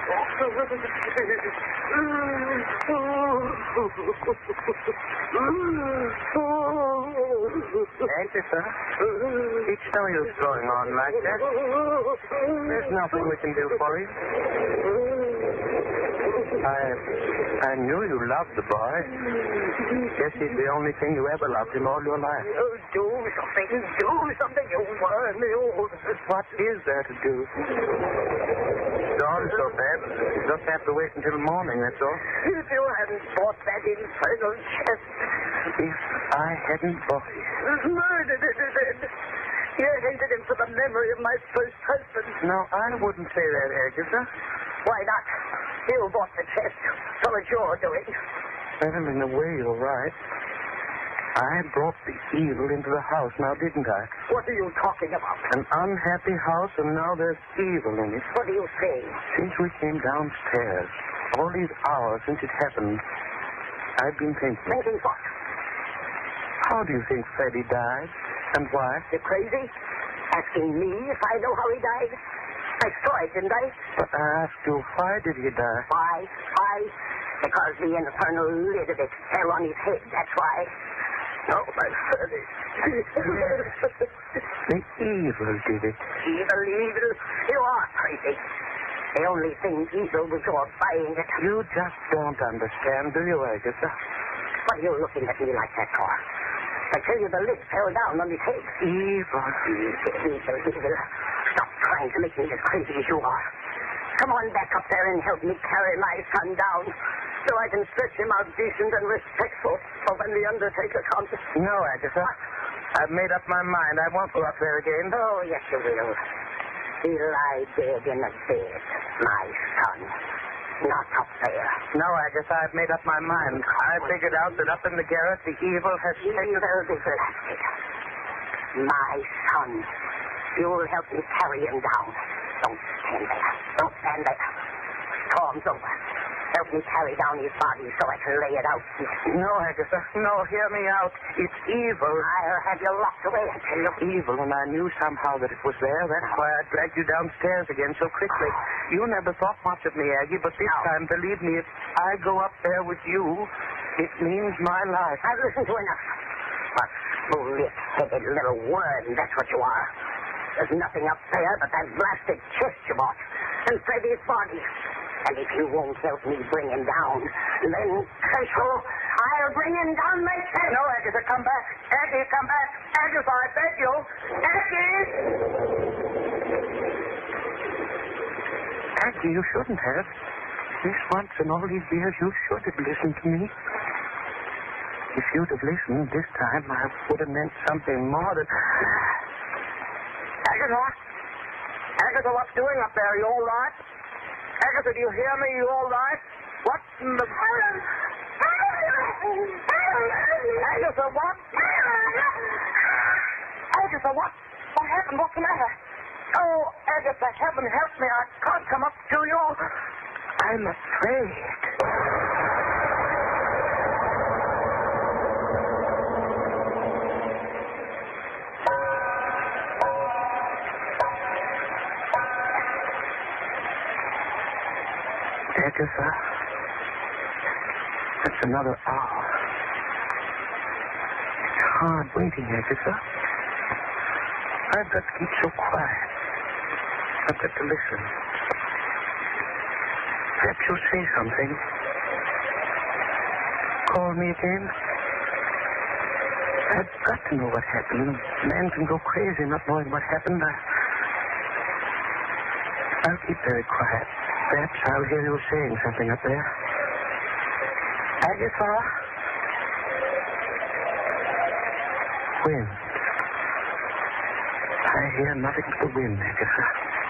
Agatha, it's no use going on like that. There's nothing we can do for you. I knew you loved the boy. Guess he's the only thing you ever loved in all your life. Oh, do something, you worm, you... What is there to do? Dawn's so bad. You just have to wait until morning, that's all. If you hadn't bought that infernal chest... If I hadn't bought it... Murdered it. You hinted him for the memory of my first husband. No, I wouldn't say that, Agatha. Why not? You bought the chest, so it's your doing. Well, in a way, you're right. I brought the evil into the house now, didn't I? What are you talking about? An unhappy house, and now there's evil in it. What do you say? Since we came downstairs, all these hours since it happened, I've been thinking. Thinking what? How do you think Freddie died? And why? You crazy? Asking me if I know how he died? I saw it, didn't I? But I asked you, why did he die? Why? Because the infernal lid of it fell on his head, that's why. Oh, my Freddie. The evil did it. Evil. You are crazy. The only thing evil was your buying it. You just don't understand, do you, Agatha? What are you looking at me like that for? I tell you the lid fell down on his head. Evil. Evil. Stop trying to make me as crazy as you are. Come on back up there and help me carry my son down so I can stretch him out decent and respectful for when the undertaker comes. No, Agatha. I've made up my mind. I won't go up there again. Oh, yes, you will. He'll lie dead in the bed, my son. Not up there. No, Agatha, I've made up my mind. I figured out that up in the garret, the evil has taken... Evil is blasted. My son. You'll help me carry him down. Don't stand there. Storm's over. Help me carry down his body so I can lay it out. No, Agatha. No, hear me out. It's evil. I'll have you locked away, I tell you. Evil, and I knew somehow that it was there. That's why I dragged you downstairs again so quickly. You never thought much of me, Aggie, but this time, believe me, if I go up there with you, it means my life. I've listened to enough. A split-headed little worm, that's what you are. There's nothing up there but that blasted chest you bought and Freddie's body. And if you won't help me bring him down, then, curse you, I'll bring him down myself. No, Agatha, come back. Aggie, come back. Agatha, I beg you. Aggie! Aggie, you shouldn't have. This once in all these years, you should have listened to me. If you'd have listened this time, I would have meant something more than... Agatha, what's doing up there? Are you all right? Agatha, do you hear me? You all right? What in the... Agatha, what? Agatha, what? What happened? What's the matter? Oh, Agatha, heaven help me. I can't come up to you. I'm afraid. Agatha, it's another hour. It's hard waiting, Agatha. I've got to keep so quiet. I've got to listen. Perhaps you'll say something. Call me again. I've got to know what happened. Man can go crazy not knowing what happened. I'll keep very quiet. Perhaps I'll hear you saying something up there. Agatha? Wind. I hear nothing but the wind, Agatha.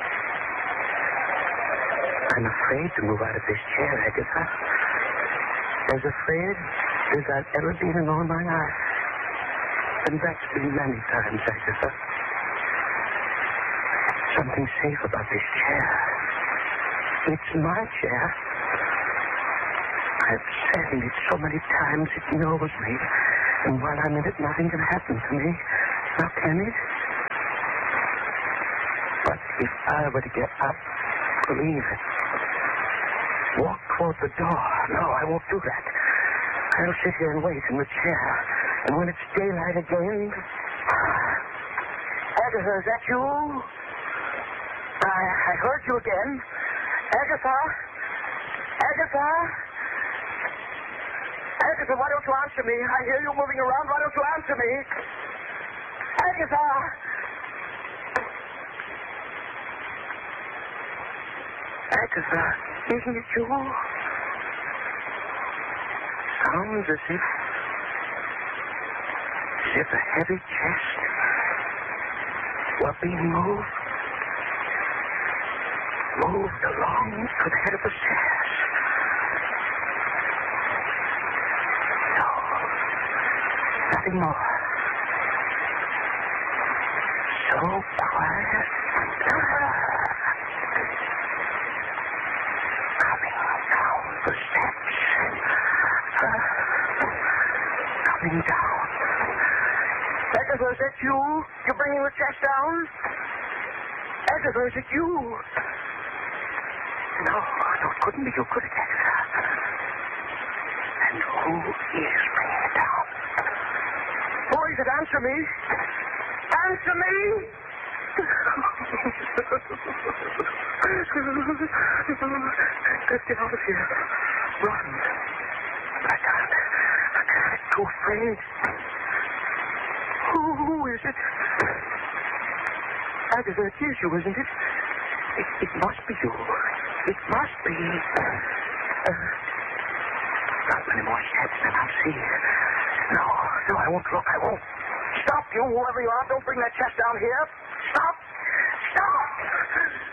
I'm afraid to move out of this chair, Agatha. As afraid as I've ever been in all my life. And that's been many times, Agatha. Something safe about this chair. It's my chair. I've sat in it so many times it knows me. And while I'm in it, nothing can happen to me. Now, can it? But if I were to get up, believe it, walk toward the door. No, I won't do that. I'll sit here and wait in the chair. And when it's daylight again... Agatha, is that you? I heard you again. Agatha? Agatha? Agatha, why don't you answer me? I hear you moving around. Why don't you answer me? Agatha! Agatha, isn't it you? Sounds as if a heavy chest were being moved along to the head of the stairs. No, nothing more. So quiet. Coming down the steps. Coming down. Agatha, is that you? You're bringing the chest down? Agatha, is it you? No, it couldn't be you, could it, Agatha? And who is bringing it down? Who is it? Answer me. Answer me! Let's get out of here. Run. I can't. I'm too afraid. Who is it? Agatha, it is you, isn't it? It must be you. It must be. Not many more steps, and I'll see. No, I won't look. I won't. Stop, you, whoever you are. Don't bring that chest down here. Stop! Stop!